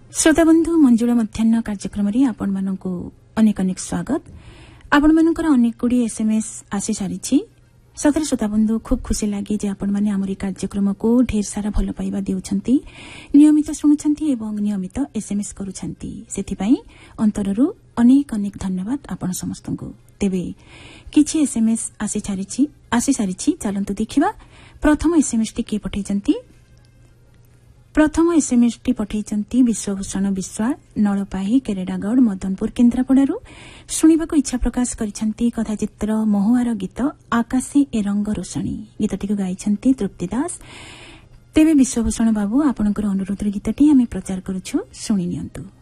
श्रोताबंधु मंजुला मध्याह्न कार्यक्रम आपण मानकु अनेक अनेक स्वागत। आपण मानकर अनेक गुडी एसएमएस आसी सारिछि। सतरे श्रोताबंधु खूब खुशी लागी जे आपण माने हमरी कार्यक्रम को ढेर सारा भलो पाइबा देउछंती, नियमित सुनुछंती एवं नियमित एसएमएस करूछंती। सेथि पई अंतररु अनेक अनेक धन्यवाद आपण समस्तंकु। तेबे किछि एसएमएस आसी सारिछि चलंतु देखिबा। प्रथम एसएमएस टी के पठैछंती। प्रथम एसएमएस टी पठैछंती विश्वभूषण विश्वाल नळपाही केरेडागढ़ मदनपुर केन्द्रापड़ारू शुणिबाको इच्छा प्रकाश करिछंती कथाचित्र महुआर गीत आकाशे ए रंग रोशनी गीतटीको गाइछंती तृप्ति दास। तेबे विश्वभूषण बाबू आपणकर अनुरोधर गीतटी आमे प्रचार करूछु, शुणी नियंतु।